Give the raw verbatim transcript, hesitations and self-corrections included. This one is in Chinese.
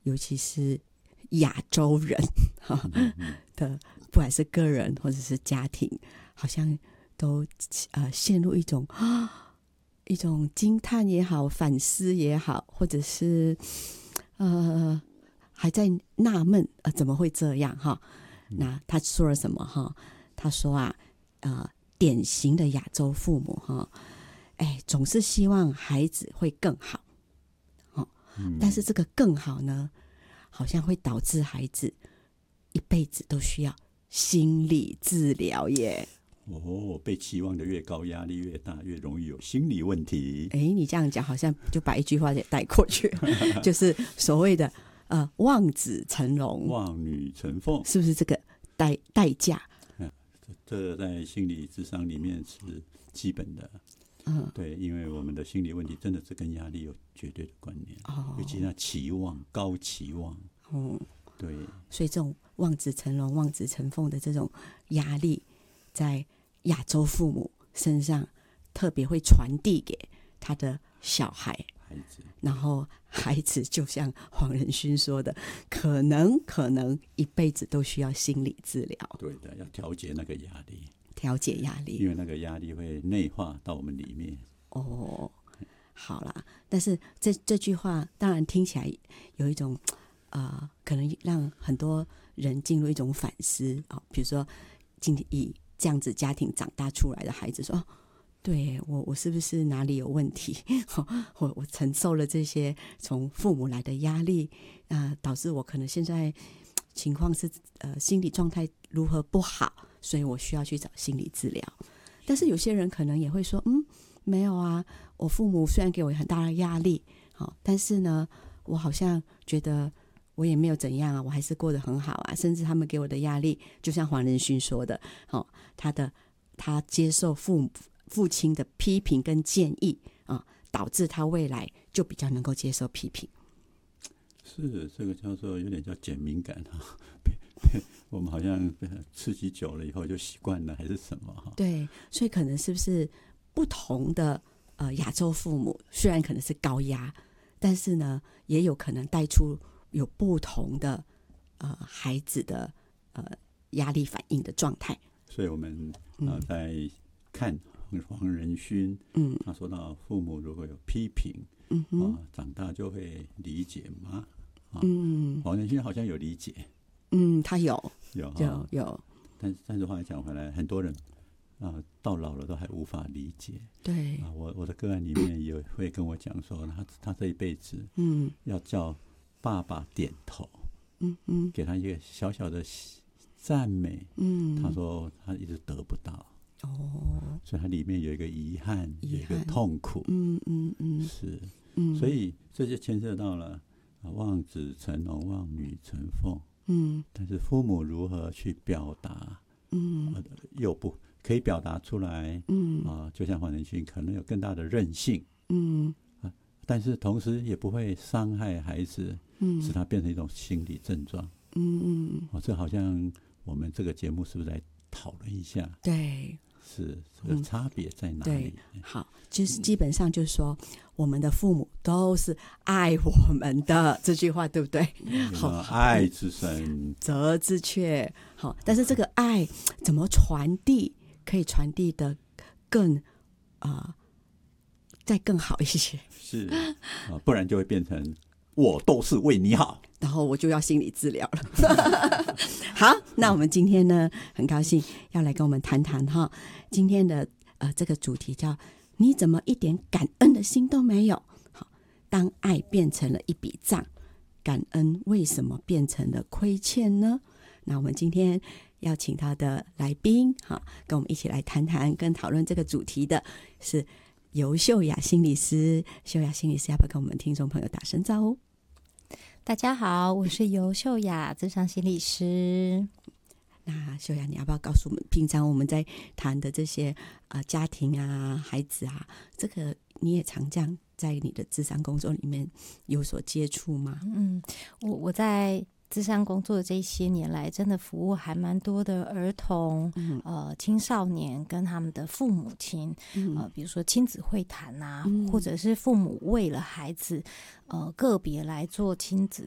尤其是亚洲人的，不管是个人或者是家庭，好像都呃陷入一种一种惊叹也好，反思也好，或者是呃还在纳闷呃怎么会这样哈？那他说了什么哈？他说啊，呃，典型的亚洲父母哈，哎，总是希望孩子会更好，哦，但是这个更好呢，好像会导致孩子一辈子都需要心理治疗耶。 哦，被期望的越高，压力越大，越容易有心理问题。 哎，你这样讲好像就把一句话给带过去，就是所谓的呃望子成龙， 望女成凤， 是不是这个代代价？ 嗯，这在心理咨商里面是基本的。嗯，对，因为我们的心理问题真的是跟压力有绝对的关联，哦，尤其那期望高期望，哦，对， 所以这种望子成龙、望子成凤的这种压力，在亚洲父母身上特别会传递给他的小孩， 孩子， 然后孩子就像黄仁勋说的，可能可能一辈子都需要心理治疗。 对的，要调节那个压力， 调节压力， 因为那个压力会内化到我们里面。 哦，好啦，但是这这句话当然听起来有一种呃，可能让很多人进入一种反思啊，哦，比如说今天以这样子家庭长大出来的孩子说，哦，对我我是不是哪里有问题？我我承受了这些从父母来的压力，啊，呃，导致我可能现在情况是呃心理状态如何不好，所以我需要去找心理治疗。但是有些人可能也会说，嗯，没有啊，我父母虽然给我很大的压力，好，但是呢，我好像觉得我也没有怎样啊，我还是过得很好啊，甚至他们给我的压力，就像黄仁勋说的，哦，他的他接受父母父亲的批评跟建议啊，导致他未来就比较能够接受批评。 是这个叫做有点叫减敏感哈，我们好像刺激久了以后就习惯了，还是什么哈？ 对，所以可能是不是不同的呃亚洲父母，虽然可能是高压，但是呢，也有可能带出有不同的呃孩子的呃压力反应的状态。 所以我们呃在看黄仁勋，嗯，他说到父母如果有批评，嗯哼，啊，长大就会理解吗？啊，嗯，黄仁勋好像有理解， 嗯，他有有有有， 但但是话讲回来，很多人啊，呃，到老了都还无法理解。 对啊，我我的个案里面也会跟我讲说，他他这一辈子，嗯，要叫爸爸点头，嗯嗯，给他一个小小的赞美，嗯，他说他一直得不到，哦，所以他里面有一个遗憾，有一个痛苦，嗯嗯嗯，是，嗯，所以这就牵涉到了望子成龙，望女成凤，嗯，但是父母如何去表达，嗯，呃、又不可以表达出来，嗯啊、呃，就像黄仁勋可能有更大的韧性，嗯啊，但是同时也不会伤害孩子，嗯，使他变成一种心理症状，嗯嗯，哦，这好像我们这个节目是不是来讨论一下？ 对， 是这个差别在哪里？ 对，好，就是基本上就是说，我们的父母都是爱我们的，这句话对不对？ 好，爱之深， 责之切。好，但是这个爱怎么传递，可以传递的更啊、呃，再更好一些。 是啊，不然就会变成我都是为你好， 然后我就要心理治疗了。好，那我们今天呢，很高兴要来跟我们谈谈哈，今天的呃这个主题叫你怎么一点感恩的心都没有？好，当爱变成了一笔账，感恩为什么变成了亏欠呢？那我们今天邀请到的来宾哈，跟我们一起来谈谈跟讨论这个主题的是尤秀雅心理师。秀雅心理师要不要跟我们听众朋友打声招呼？ 大家好，我是尤秀雅，諮商心理师。 那秀雅，你要不要告诉我们，平常我们在谈的这些啊、呃、家庭啊、孩子啊，这个你也常这样在你的諮商工作里面有所接触吗？ 嗯，我我在諮商工作的这些年来，真的服务还蛮多的儿童、嗯、呃青少年跟他们的父母亲，嗯、呃，比如说亲子会谈啊、嗯，或者是父母为了孩子呃个别来做亲子